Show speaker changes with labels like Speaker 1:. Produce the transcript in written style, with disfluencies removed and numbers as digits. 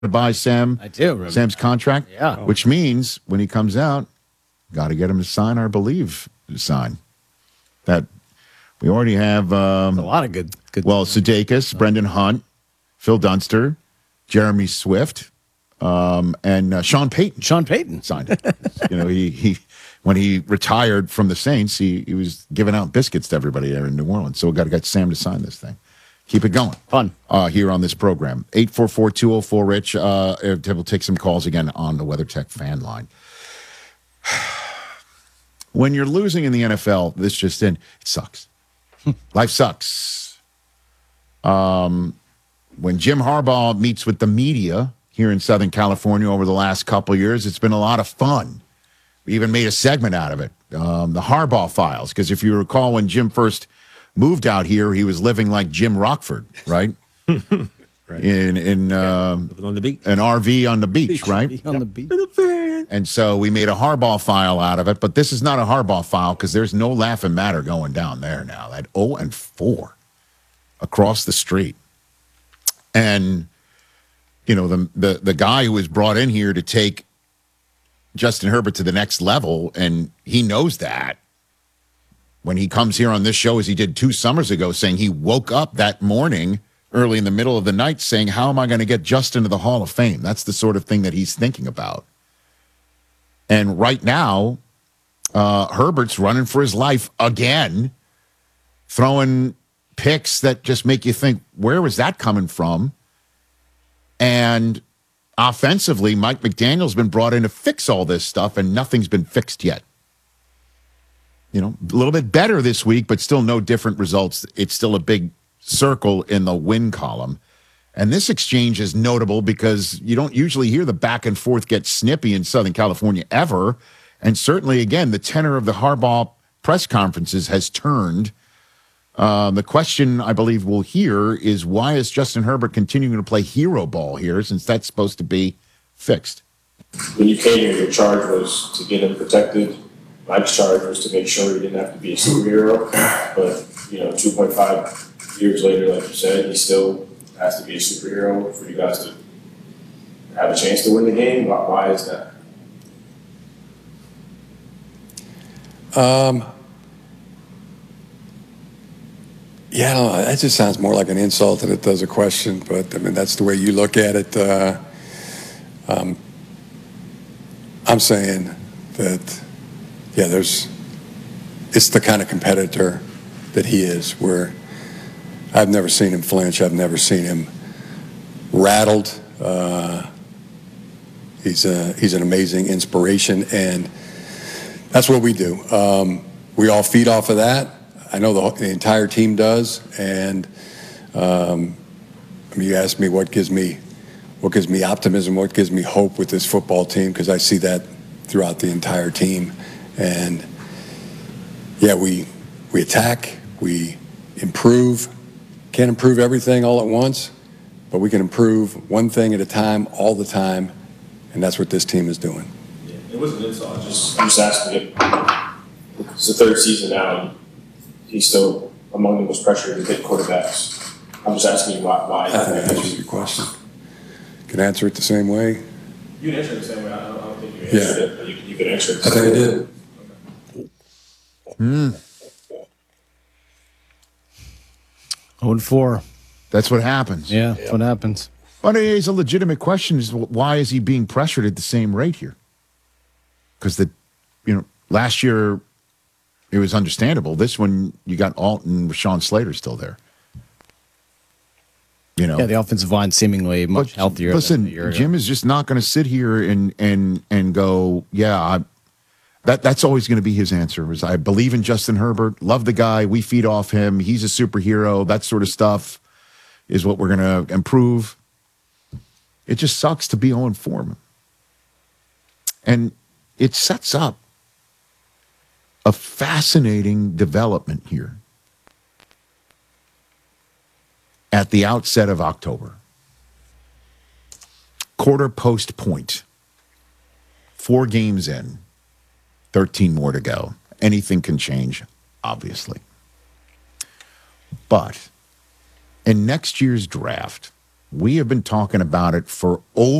Speaker 1: to buy Sam?
Speaker 2: I do remember
Speaker 1: Sam's contract?
Speaker 2: Yeah.
Speaker 1: Which means when he comes out, got to get him to sign or believe to sign. That we already have
Speaker 2: a lot of good.
Speaker 1: Well, Sudeikis, Brendan Hunt, Phil Dunster, Jeremy Swift, and Sean Payton.
Speaker 2: Sean Payton
Speaker 1: signed it. He when he retired from the Saints, he was giving out biscuits to everybody there in New Orleans. So we got to get Sam to sign this thing. Keep it going.
Speaker 2: Fun.
Speaker 1: Here on this program. 844-204-RICH. We'll take some calls again on the WeatherTech fan line. When you're losing in the NFL, it sucks. Life sucks. When Jim Harbaugh meets with the media here in Southern California over the last couple of years, it's been a lot of fun. We even made a segment out of it, the Harbaugh Files, because if you recall when Jim first moved out here, he was living like Jim Rockford, right? Right. In
Speaker 3: on the beach.
Speaker 1: An RV on the beach, right?
Speaker 2: On the beach.
Speaker 1: And so we made a Harbaugh file out of it, but this is not a Harbaugh file because there's no laughing matter going down there now. That 0-4 across the street. And, the guy who was brought in here to take Justin Herbert to the next level, and he knows that. When he comes here on this show, as he did 2 summers ago, saying he woke up that morning early in the middle of the night saying, how am I going to get Justin to the Hall of Fame? That's the sort of thing that he's thinking about. And right now, Herbert's running for his life again, throwing picks that just make you think, where was that coming from? And offensively, Mike McDaniel's been brought in to fix all this stuff, and nothing's been fixed yet. A little bit better this week, but still no different results. It's still a big circle in the win column. And this exchange is notable because you don't usually hear the back and forth get snippy in Southern California ever. And certainly, again, the tenor of the Harbaugh press conferences has turned. The question I believe we'll hear is, why is Justin Herbert continuing to play hero ball here, since that's supposed to be fixed?
Speaker 4: When you came here, your charge was to get him protected. Mike's charge was to make sure he didn't have to be a superhero. But, 2.5 years later, like you said, he still has to be a superhero for you guys to have a chance to win the game. Why is that?
Speaker 5: Yeah, I don't know. That just sounds more like an insult than it does a question. But, that's the way you look at it. I'm saying that, it's the kind of competitor that he is, where I've never seen him flinch. I've never seen him rattled. He's an amazing inspiration, and that's what we do. We all feed off of that. I know the entire team does, and you asked me what gives me optimism, what gives me hope with this football team, because I see that throughout the entire team. And we attack, we improve. Can't improve everything all at once, but we can improve one thing at a time, all the time, and that's what this team is doing.
Speaker 4: Yeah, it wasn't an insult. I'm just asking him. It's the 3rd season now, and he's still among the most pressured hit quarterbacks. I'm just asking you why.
Speaker 5: I think I answered your question. Can I answer it the same way?
Speaker 4: You can answer it the same way. I don't think you answered it, but you can answer it.
Speaker 5: I think I did.
Speaker 1: Okay.
Speaker 2: 0-4.
Speaker 1: That's what happens.
Speaker 2: Yeah, that's what happens.
Speaker 1: But it is a legitimate question: is why is he being pressured at the same rate here? Because last year it was understandable. This one, you got Alton, Rashawn Slater still there.
Speaker 2: Yeah, the offensive line seemingly much healthier.
Speaker 1: Listen,
Speaker 2: than a year ago.
Speaker 1: Jim is just not going to sit here and go, that's always going to be his answer. Is I believe in Justin Herbert, love the guy, we feed off him, he's a superhero, that sort of stuff is what we're going to improve. It just sucks to be 0-4. And it sets up a fascinating development here at the outset of October. Quarter post point. 4 games in. 13 more to go. Anything can change, obviously. But in next year's draft, We have been talking about it for over